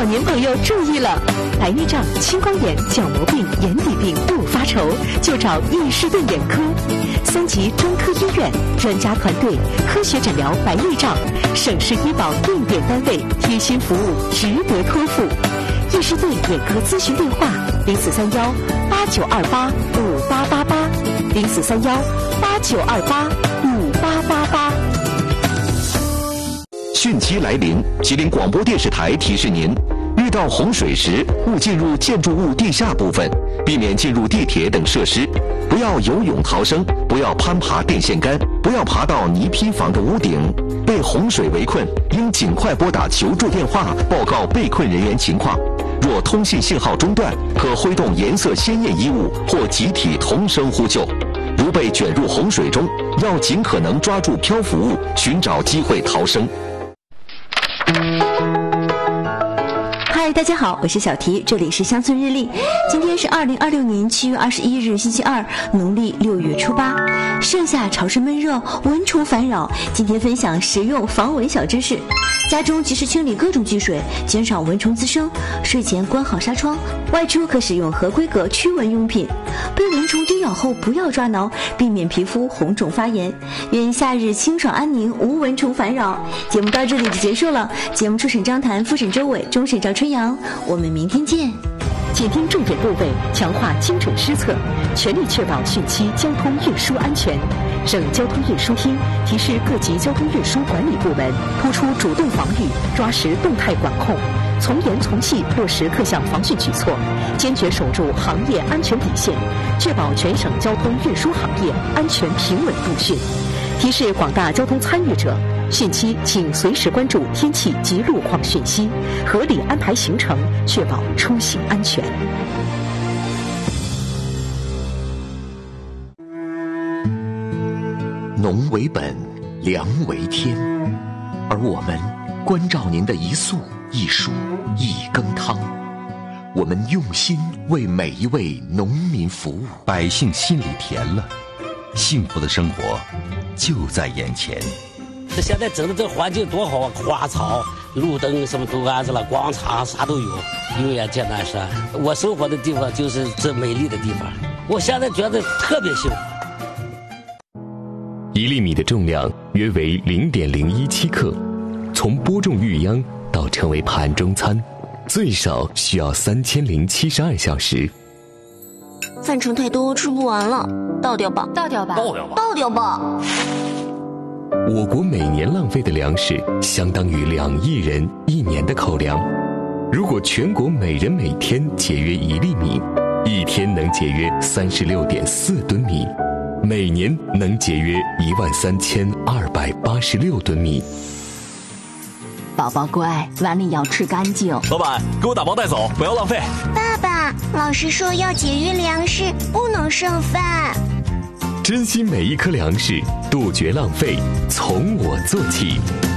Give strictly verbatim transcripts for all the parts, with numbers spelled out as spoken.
老年朋友注意了，白内障、青光眼、角膜病、眼底病不发愁，就找易士顿眼科。三级专科医院，专家团队，科学诊疗白内障，省市医保定点单位，贴心服务，值得托付。易士顿眼科咨询电话：零四三幺八九二八五八八八，零四三幺八九二八五八八八。 汛期来临，吉林广播电视台提示您：遇到洪水时，勿进入建筑物地下部分，避免进入地铁等设施，不要游泳逃生，不要攀爬电线杆，不要爬到泥坯房的屋顶。被洪水围困，应尽快拨打求助电话，报告被困人员情况。若通信信号中断，可挥动颜色鲜艳衣物或集体同声呼救。如被卷入洪水中，要尽可能抓住漂浮物，寻找机会逃生。 嗨，大家好，我是小提，这里是乡村日历。今天是二零二六年七月二十一日，星期二，农历六月初八。盛夏潮湿闷热，蚊虫烦扰。今天分享实用防蚊小知识。家中及时清理各种积水，减少蚊虫滋生。睡前关好纱窗，外出可使用合规格驱蚊用品。被蚊虫叮咬后不要抓挠，避免皮肤红肿发炎。愿夏日清爽安宁，无蚊虫烦扰。节目到这里就结束了。节目初审张谭，复审周伟，终审赵春阳。我们明天见。 紧盯重点部位，强化精准施策，全力确保汛期交通运输安全。省交通运输厅提示各级交通运输管理部门，突出主动防御，抓实动态管控，从严从细落实各项防汛举措，坚决守住行业安全底线，确保全省交通运输行业安全平稳度汛。提示广大交通参与者，汛期请随时关注天气及路况讯息，合理安排行程，确保出行安全。 农为本，粮为天，而我们关照您的一粟一黍一羹汤，我们用心为每一位农民服务， 百姓心里甜了，幸福的生活就在眼前。 这现在整的这环境多好啊，花草、路灯什么都安置了，广场啥都有，永远见南山。我生活的地方就是这美丽的地方，我现在觉得特别幸福。 一粒米的重量约为零点零一七克，从播种育秧到成为盘中餐，最少需要三千零七十二小时。 饭盛太多，吃不完了，倒掉吧， 倒掉吧， 倒掉吧， 倒掉吧。 我国每年浪费的粮食相当于两亿人一年的口粮。如果全国每人每天节约一粒米，一天能节约三十六点四吨米，每年能节约一万三千二百八十六吨米。 宝宝乖，碗里要吃干净。 老板，给我打包带走，不要浪费。 爸爸，老师说要节约粮食，不能剩饭。 珍惜每一颗粮食，杜绝浪费，从我做起。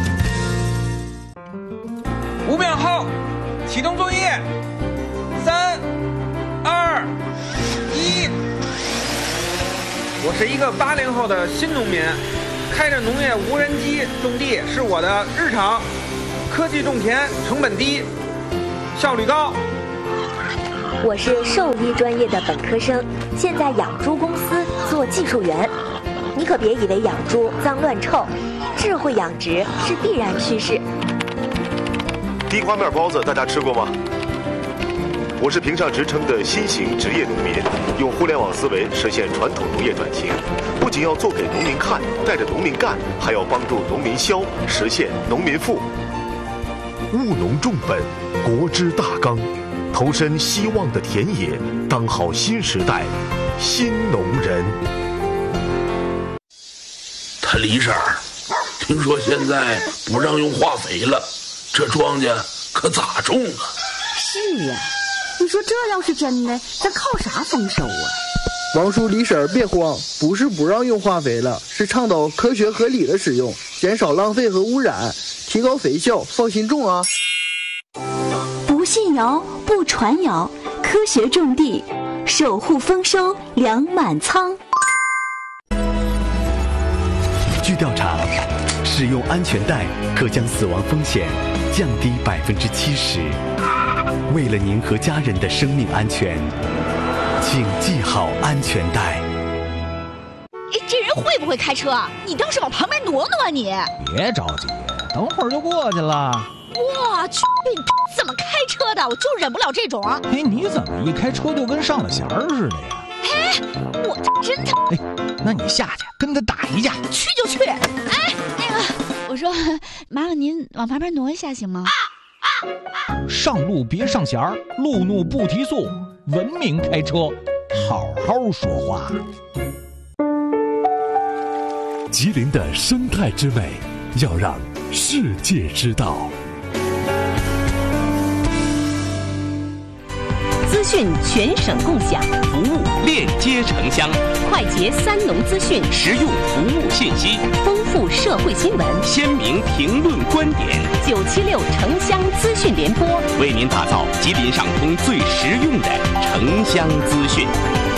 五秒后，启动作业。三、二、一。我是一个八零后的新农民，开着农业无人机种地是我的日常。科技种田，成本低，效率高。 我是兽医专业的本科生，现在养猪公司做技术员。你可别以为养猪脏乱臭，智慧养殖是必然趋势。 地瓜面包子大家吃过吗？我是评上职称的新型职业农民，用互联网思维实现传统农业转型，不仅要做给农民看，带着农民干，还要帮助农民消，实现农民富。务农重本，国之大纲，投身希望的田野，当好新时代新农人。 他李婶儿，听说现在不让用化肥了，这庄稼可咋种啊？ 是呀，你说这要是真的，咱靠啥丰收啊？ 王叔李婶儿别慌，不是不让用化肥了，是倡导科学合理的使用，减少浪费和污染，提高肥效，放心种啊。 不信谣，不传谣，科学种地，守护丰收，粮满仓。 据调查，使用安全带可将死亡风险降低百分之七十。 为了您和家人的生命安全，请系好安全带。 哎，这人会不会开车啊？你倒是往旁边挪挪啊你！ 别着急，等会儿就过去了。 我去，你怎么开车的？我就忍不了这种啊！ 哎，你怎么一开车就跟上了弦儿似的呀？ 哎，我这真的…… 哎，那你下去跟他打一架。 去就去。哎，那个，我说，麻烦您往旁边挪一下行吗？ 上路别上弦儿，路怒不提速，文明开车，好好说话。 吉林的生态之美，要让世界知道。 资讯全省共享， 服务链接城乡， 快捷三农资讯， 实用服务信息， 丰富社会新闻， 鲜明评论观点。 九七六城乡资讯联播， 为您打造吉林上空最实用的城乡资讯。